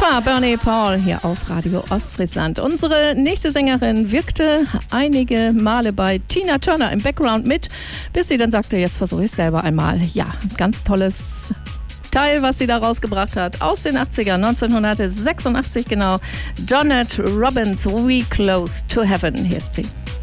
war Bernie Paul hier auf Radio Ostfriesland. Unsere nächste Sängerin wirkte einige Male bei Tina Turner im Background mit, bis sie dann sagte, jetzt versuche ich es selber einmal. Ja, ganz tolles Teil, was sie da rausgebracht hat, aus den 80ern, 1986 genau. Jonette Robbins, We Close to Heaven, hier ist sie.